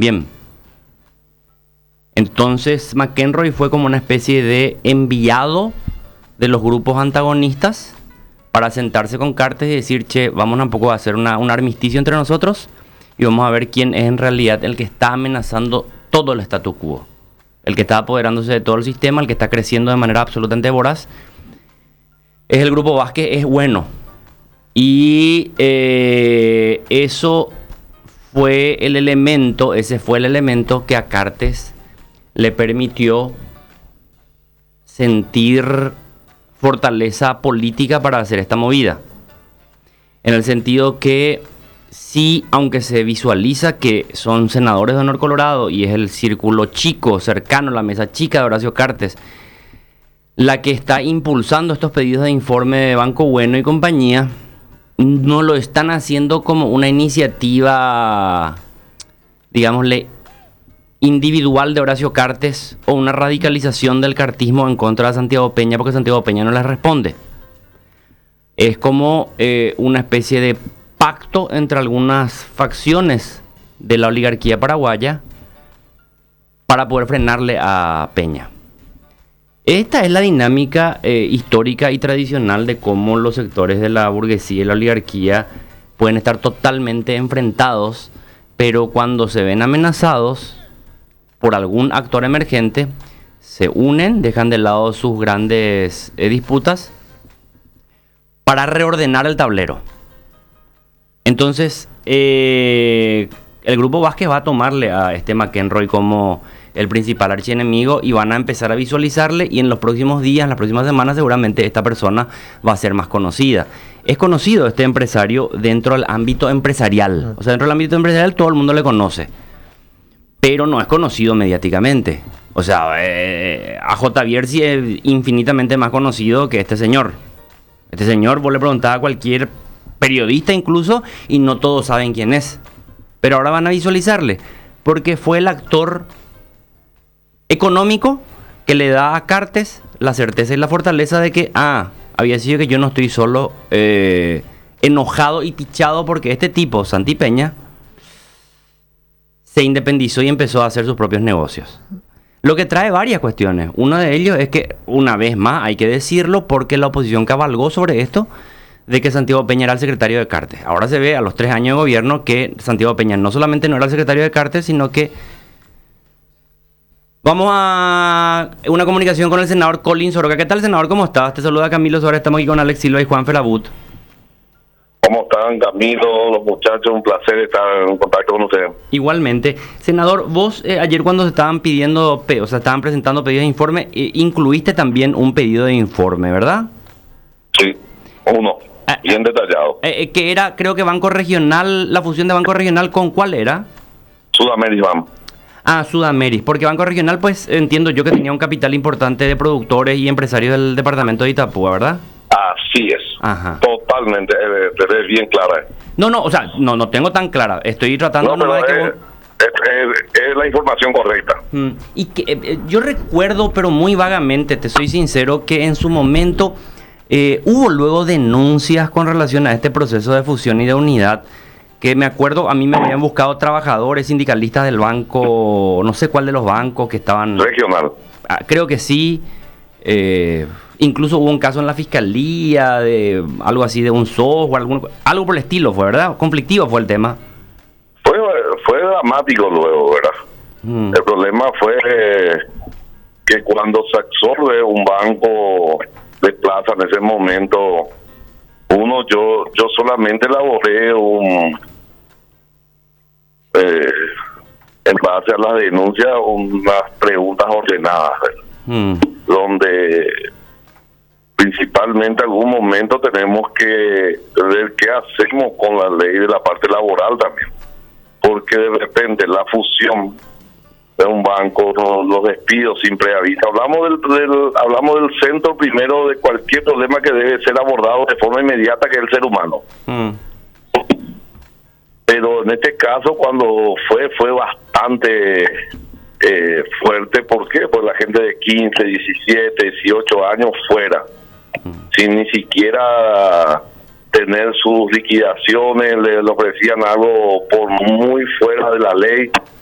también. Entonces McEnroe fue como una especie de enviado de los grupos antagonistas para sentarse con Cartes y decir, che, vamos un poco a hacer un armisticio entre nosotros y vamos a ver quién es en realidad el que está amenazando todo el statu quo, el que está apoderándose de todo el sistema, el que está creciendo de manera absolutamente voraz. Es el Grupo Vázquez, es bueno. Y eso fue el elemento, ese fue el elemento que a Cartes le permitió sentir fortaleza política para hacer esta movida. En el sentido que sí, aunque se visualiza que son senadores de Honor Colorado y es el círculo chico, cercano a la mesa chica de Horacio Cartes, la que está impulsando estos pedidos de informe de Banco Bueno y compañía, no lo están haciendo como una iniciativa, digámosle, individual de Horacio Cartes o una radicalización del cartismo en contra de Santiago Peña, porque Santiago Peña no les responde. Es como una especie de pacto entre algunas facciones de la oligarquía paraguaya para poder frenarle a Peña. Esta es la dinámica histórica y tradicional de cómo los sectores de la burguesía y la oligarquía pueden estar totalmente enfrentados, pero cuando se ven amenazados por algún actor emergente, se unen, dejan de lado sus grandes disputas para reordenar el tablero. Entonces, el Grupo Vázquez va a tomarle a este McEnroe como el principal archienemigo y van a empezar a visualizarle, y en los próximos días, en las próximas semanas, seguramente esta persona va a ser más conocida. Es conocido este empresario dentro del ámbito empresarial. O sea, dentro del ámbito empresarial todo el mundo le conoce, pero no es conocido mediáticamente. O sea, a J. Bierzi es infinitamente más conocido que este señor. Este señor, vos le preguntás a cualquier periodista incluso, y no todos saben quién es. Pero ahora van a visualizarle, porque fue el actor económico que le da a Cartes la certeza y la fortaleza de que, había sido que yo no estoy solo enojado y pichado porque este tipo, Santi Peña, se independizó y empezó a hacer sus propios negocios. Lo que trae varias cuestiones. Uno de ellos es que, una vez más, hay que decirlo porque la oposición cabalgó sobre esto, de que Santiago Peña era el secretario de Cartes. Ahora se ve a los 3 años de gobierno que Santiago Peña no solamente no era el secretario de Cartes, sino que... Vamos a una comunicación con el senador Colin Soroka. ¿Qué tal, senador? ¿Cómo estás? Te saluda Camilo Suárez. Estamos aquí con Alex Silva y Juan Ferabut. ¿Cómo están, Camilo, los muchachos? Un placer estar en contacto con ustedes. Igualmente. Senador, vos ayer cuando se estaban pidiendo, estaban presentando pedidos de informe, incluiste también un pedido de informe, ¿verdad? Sí, uno, bien detallado. Que era, creo que Banco Regional, la fusión de Banco Regional, ¿con cuál era? Sudamérica. Sudameris, porque Banco Regional, pues entiendo yo que tenía un capital importante de productores y empresarios del departamento de Itapúa, ¿verdad? Así es. Ajá. Totalmente, es bien clara. No tengo tan clara. Estoy tratando no, de que es la información correcta. Y que yo recuerdo, pero muy vagamente, te soy sincero, que en su momento hubo luego denuncias con relación a este proceso de fusión y de unidad, que me acuerdo, a mí me habían buscado trabajadores sindicalistas del banco, no sé cuál de los bancos que estaban... Regional. Creo que sí. Incluso hubo un caso en la fiscalía de algo así, de un software, algo por el estilo, fue, ¿verdad? Conflictivo fue el tema. Fue dramático luego, ¿verdad? El problema fue que cuando se absorbe un banco de plaza en ese momento, yo solamente elaboré en base a las denuncias, unas preguntas ordenadas, donde principalmente en algún momento tenemos que ver qué hacemos con la ley de la parte laboral también, porque de repente la fusión de un banco, los despidos sin preaviso, hablamos del centro primero de cualquier problema que debe ser abordado de forma inmediata, que es el ser humano. Pero en este caso, cuando fue bastante fuerte. ¿Por qué? Pues la gente de 15, 17, 18 años fuera, sin ni siquiera tener sus liquidaciones, le ofrecían algo por muy fuera de la ley,